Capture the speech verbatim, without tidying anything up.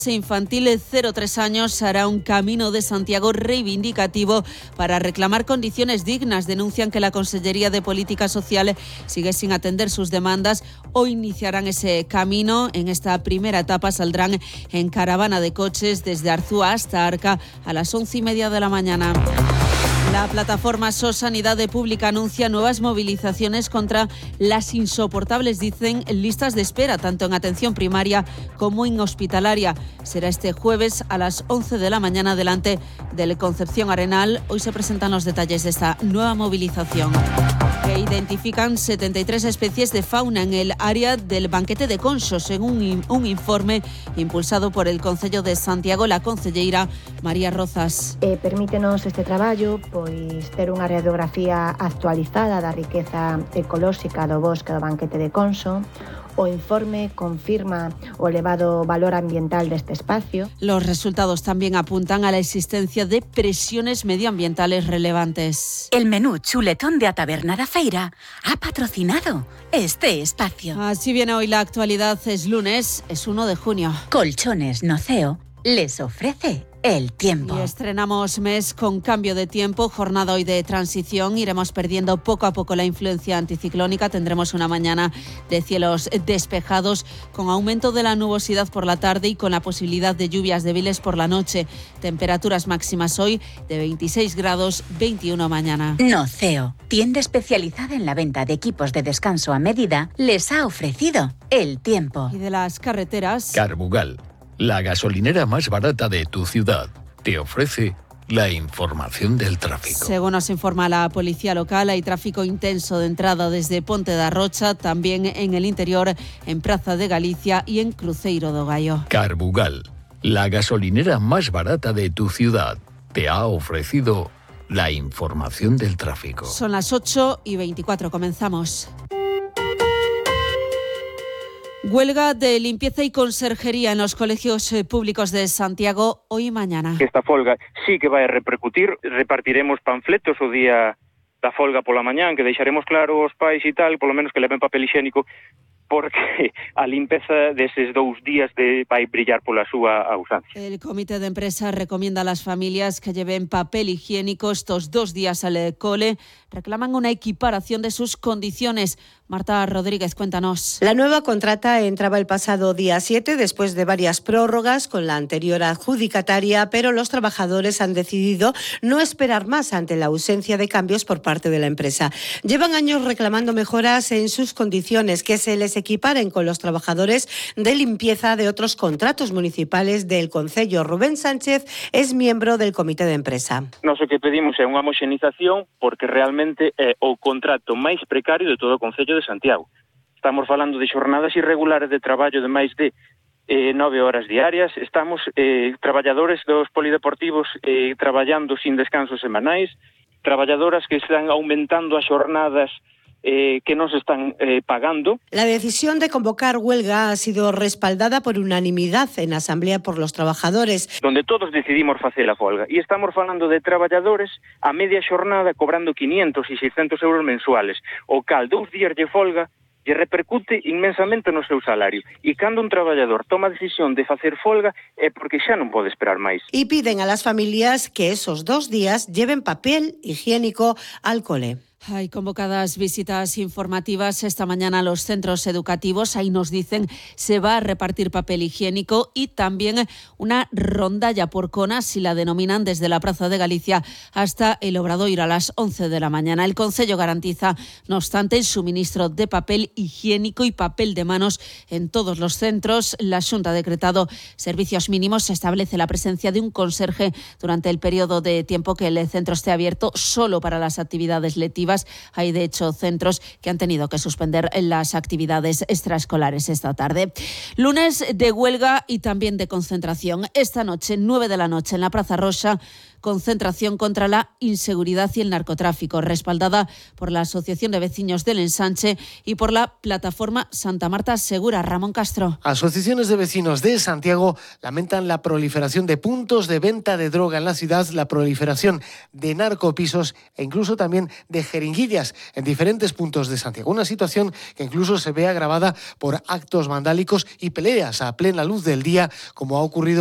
Infantil cero tres años hará un camino de Santiago reivindicativo para reclamar condiciones dignas. Denuncian que la Consellería de Política Social sigue sin atender sus demandas. Hoy iniciarán ese camino. En esta primera etapa saldrán en caravana de coches desde Arzúa hasta Arca a las once y media de la mañana. La plataforma SOS Sanidad Pública anuncia nuevas movilizaciones contra las insoportables, dicen, listas de espera, tanto en atención primaria como en hospitalaria. Será este jueves a las once de la mañana delante del Concepción Arenal. Hoy se presentan los detalles de esta nueva movilización, que identifican setenta y tres especies de fauna en el área del banquete de Conso, según un informe impulsado por el Concello de Santiago. La concelleira María Rozas. Eh, permítenos este traballo pois ter unha radiografía actualizada da riqueza ecolóxica do bosque do banquete de Conso. O informe confirma o elevado valor ambiental deste espacio. Los resultados también apuntan a la existencia de presiones medioambientales relevantes. El menú chuletón de A Taberna da Feira ha patrocinado este espacio. Así viene hoy la actualidad. Es lunes, es uno de junio. Colchones Noceo les ofrece el tiempo. Y estrenamos mes con cambio de tiempo, jornada hoy de transición. Iremos perdiendo poco a poco la influencia anticiclónica. Tendremos una mañana de cielos despejados, con aumento de la nubosidad por la tarde y con la posibilidad de lluvias débiles por la noche. Temperaturas máximas hoy de veintiséis grados, veintiuno mañana. Noceo, tienda especializada en la venta de equipos de descanso a medida, les ha ofrecido el tiempo. Y de las carreteras, Carbugal, la gasolinera más barata de tu ciudad, te ofrece la información del tráfico. Según nos informa la policía local, hay tráfico intenso de entrada desde Ponte da Rocha, también en el interior, en Praza de Galicia y en Cruzeiro do Gallo. Carbugal, la gasolinera más barata de tu ciudad, te ha ofrecido la información del tráfico. Son las ocho y veinticuatro, comenzamos. Huelga de limpieza y conserjería en los colegios públicos de Santiago hoy y mañana. Esta folga sí que vai a repercutir. Repartiremos panfletos o día da folga pola mañán, que deixaremos claro aos pais e tal, polo menos que leven papel higiénico, porque a limpeza deses dous días de vai brillar pola súa ausencia. El comité de empresa recomienda a las familias que lleven papel higiénico estos dos días al cole. Reclaman una equiparación de sus condiciones. Marta Rodríguez, cuéntanos. La nueva contrata entraba el pasado día siete después de varias prórrogas con la anterior adjudicataria, pero los trabajadores han decidido no esperar más ante la ausencia de cambios por parte de la empresa. Llevan años reclamando mejoras en sus condiciones, que se les equiparen con los trabajadores de limpieza de otros contratos municipales del Concello. Rubén Sánchez es miembro del comité de empresa. Nós o que pedimos é unha homoxenización, porque realmente é o contrato máis precario de todo o Concello de Santiago. Estamos falando de xornadas irregulares de traballo de máis de eh, nove horas diarias. Estamos eh, traballadores dos polideportivos eh, traballando sin descansos semanais, traballadoras que están aumentando as xornadas Eh, que nos están eh, pagando. La decisión de convocar huelga ha sido respaldada por unanimidad en Asamblea por los Trabajadores, donde todos decidimos facer a folga. E estamos falando de traballadores a media xornada cobrando quinientos e seiscentos euros mensuales, o cal dous días de folga lle repercute inmensamente no seu salario. E cando un traballador toma a decisión de facer folga é porque xa non pode esperar máis. Y piden a las familias que esos dos días lleven papel higiénico al cole. Hay convocadas visitas informativas esta mañana a los centros educativos. Ahí nos dicen se va a repartir papel higiénico y también una rondalla por conas, si la denominan, desde la Plaza de Galicia hasta el Obradoiro a las once de la mañana. El Concello garantiza, no obstante, el suministro de papel higiénico y papel de manos en todos los centros. La Xunta ha decretado servicios mínimos. Se establece la presencia de un conserje durante el periodo de tiempo que el centro esté abierto solo para las actividades lectivas. Hay, de hecho, centros que han tenido que suspender las actividades extraescolares esta tarde. Lunes de huelga y también de concentración. Esta noche, nueve de la noche, en la Praza Roxa, concentración contra la inseguridad y el narcotráfico, respaldada por la Asociación de Vecinos del Ensanche y por la plataforma Santa Marta Segura. Ramón Castro. Asociaciones de vecinos de Santiago lamentan la proliferación de puntos de venta de droga en la ciudad, la proliferación de narcopisos e incluso también de jeringuillas en diferentes puntos de Santiago. Una situación que incluso se ve agravada por actos vandálicos y peleas a plena luz del día, como ha ocurrido